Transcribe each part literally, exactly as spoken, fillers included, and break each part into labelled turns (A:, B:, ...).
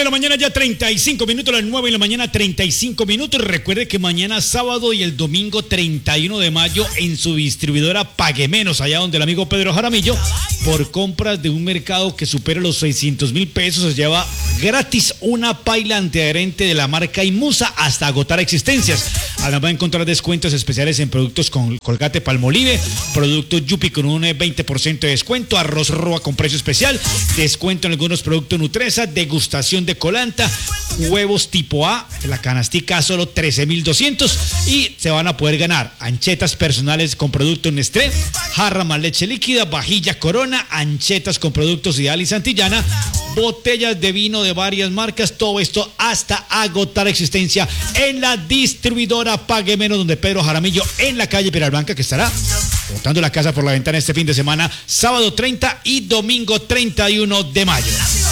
A: la mañana, ya treinta y cinco minutos, las nueve de la mañana, treinta y cinco minutos. Recuerde que mañana sábado y el domingo treinta y uno de mayo en su distribuidora Pague Menos, allá donde el amigo Pedro Jaramillo, por compras de un mercado que supera los seiscientos mil pesos, se lleva gratis una paila antiadherente de la marca Imusa hasta agotar existencias. Además va a encontrar descuentos especiales en productos con Colgate Palmolive, productos Yupi con un veinte por ciento de descuento, arroz Roa con precio especial, descuento en algunos productos Nutresa, degustación de Colanta, huevos tipo A, la canastica a solo trece mil doscientos y se van a poder ganar anchetas personales con productos Nestlé, jarra más leche líquida, vajilla Corona, anchetas con productos Ideal y Santillana, botellas de vino de varias marcas, todo esto hasta agotar existencia en la distribuidora Pague Menos, donde Pedro Jaramillo en la calle Peralbanca, que estará botando la casa por la ventana este fin de semana, sábado treinta y domingo treinta y uno de mayo.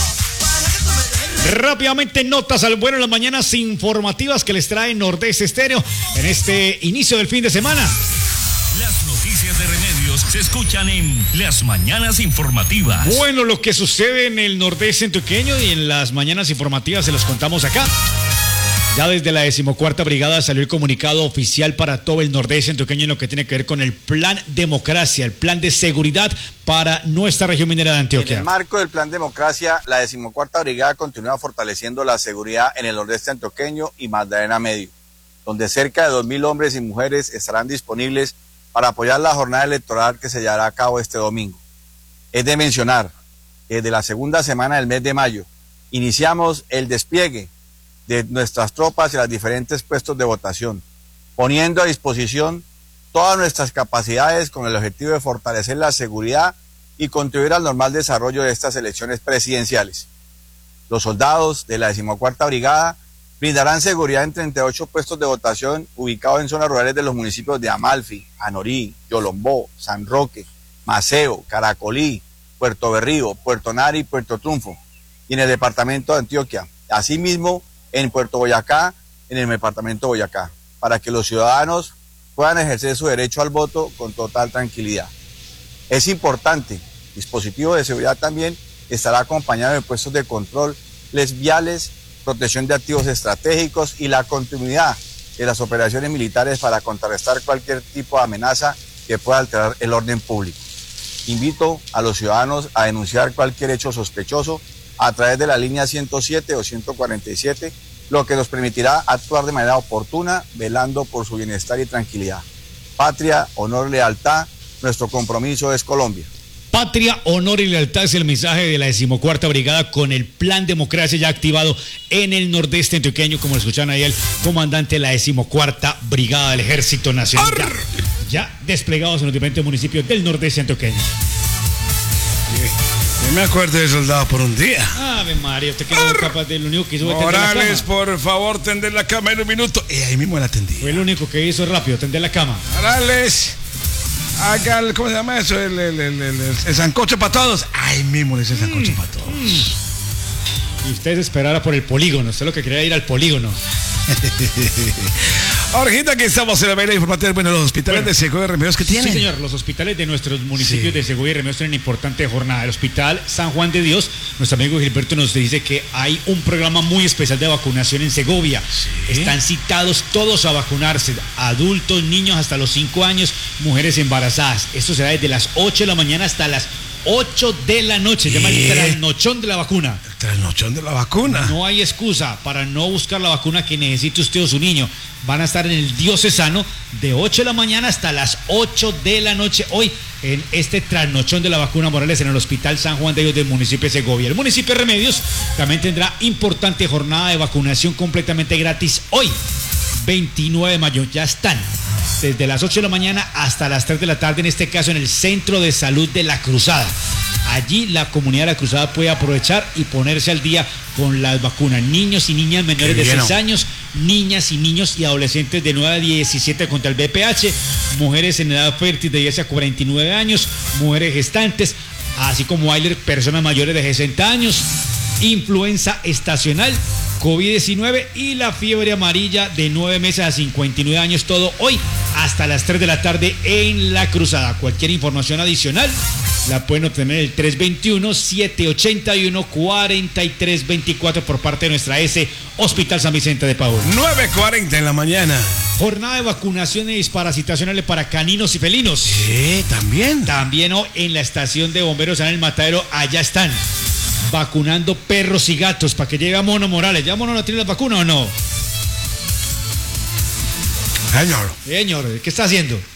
A: Rápidamente, notas al vuelo en las mañanas informativas que les trae Nordeste Estéreo en este inicio del fin de semana.
B: Las noticias de Remedios se escuchan en las mañanas informativas.
A: Bueno, lo que sucede en el Nordeste antioqueño y en las mañanas informativas se los contamos acá. Ya desde la decimocuarta brigada salió el comunicado oficial para todo el Nordeste antioqueño en lo que tiene que ver con el Plan Democracia, el plan de seguridad para nuestra región minera de Antioquia.
C: En el marco del Plan Democracia, la decimocuarta brigada continúa fortaleciendo la seguridad en el Nordeste antioqueño y Magdalena Medio, donde cerca de dos mil hombres y mujeres estarán disponibles para apoyar la jornada electoral que se llevará a cabo este domingo. Es de mencionar que desde la segunda semana del mes de mayo iniciamos el despliegue de nuestras tropas y los diferentes puestos de votación, poniendo a disposición todas nuestras capacidades con el objetivo de fortalecer la seguridad y contribuir al normal desarrollo de estas elecciones presidenciales. Los soldados de la decimocuarta brigada brindarán seguridad en treinta y ocho puestos de votación ubicados en zonas rurales de los municipios de Amalfi, Anorí, Yolombó, San Roque, Maceo, Caracolí, Puerto Berrío, Puerto Nari y Puerto Triunfo, y en el departamento de Antioquia. Asimismo, en Puerto Boyacá, en el departamento de Boyacá, para que los ciudadanos puedan ejercer su derecho al voto con total tranquilidad. Es importante, el dispositivo de seguridad también estará acompañado de puestos de control, les viales, protección de activos estratégicos y la continuidad de las operaciones militares para contrarrestar cualquier tipo de amenaza que pueda alterar el orden público. Invito a los ciudadanos a denunciar cualquier hecho sospechoso a través de la línea ciento siete o ciento cuarenta y siete, lo que nos permitirá actuar de manera oportuna, velando por su bienestar y tranquilidad. Patria, honor, lealtad, nuestro compromiso es Colombia.
A: Patria, honor y lealtad es el mensaje de la decimocuarta brigada con el Plan Democracia ya activado en el Nordeste antioqueño, como lo escuchan ahí el comandante de la decimocuarta brigada del Ejército Nacional, ya, ya desplegados en los diferentes municipios del Nordeste antioqueño.
D: Yo me acuerdo de soldado por un día.
A: Ave María, usted que no es capaz de lo único que hizo fue tender
D: Morales,
A: la cama.
D: por favor, tender la cama en un minuto. Y ahí mismo la tendí.
A: Fue el único que hizo rápido, tender la cama.
D: Morales, haga el, ¿cómo se llama eso? El, el, el, el, el sancocho para todos. Ahí mismo le hice el sancocho mm. para todos.
A: Y usted esperara por el polígono, usted lo que quería ir al polígono.
D: Ahorita que estamos en la mañana informativa, bueno, los hospitales bueno, de Segovia y Remedios que tienen.
A: Sí, señor, los hospitales de nuestros municipios sí. de Segovia y Remedios tienen una importante jornada. El Hospital San Juan de Dios, nuestro amigo Gilberto nos dice que hay un programa muy especial de vacunación en Segovia. Sí. Están citados todos a vacunarse, adultos, niños hasta los cinco años, mujeres embarazadas. Esto será desde las ocho de la mañana hasta las ocho de la noche. Se llama el trasnochón de la vacuna.
D: El trasnochón de la vacuna.
A: No hay excusa para no buscar la vacuna que necesite usted o su niño. Van a estar en el Diocesano de ocho de la mañana hasta las ocho de la noche hoy en este trasnochón de la vacuna Morales en el Hospital San Juan de Dios del municipio de Segovia. El municipio de Remedios también tendrá importante jornada de vacunación completamente gratis hoy, veintinueve de mayo. Ya están desde las ocho de la mañana hasta las tres de la tarde, en este caso en el Centro de Salud de La Cruzada. Allí la comunidad de La Cruzada puede aprovechar y ponerse al día con las vacunas. Niños y niñas menores de seis años, niñas y niños y adolescentes de nueve a diecisiete contra el V P H, mujeres en edad fértil de diez a cuarenta y nueve años, mujeres gestantes, así como hay personas mayores de sesenta años, influenza estacional, COVID diecinueve y la fiebre amarilla de nueve meses a cincuenta y nueve años, todo hoy hasta las tres de la tarde en La Cruzada. Cualquier información adicional La pueden obtener el tres veintiuno, siete ochenta y uno, cuarenta y tres veinticuatro por parte de nuestra S Hospital San Vicente de Paúl.
D: nueve cuarenta en la mañana.
A: Jornada de vacunación y desparasitacionales para caninos y felinos.
D: Sí, también.
A: También oh, en la estación de bomberos en el Matadero, allá están vacunando perros y gatos para que llegue a Mono Morales. ¿Ya Mono no tiene la vacuna o no?
D: Señor.
A: Señor, ¿qué está haciendo?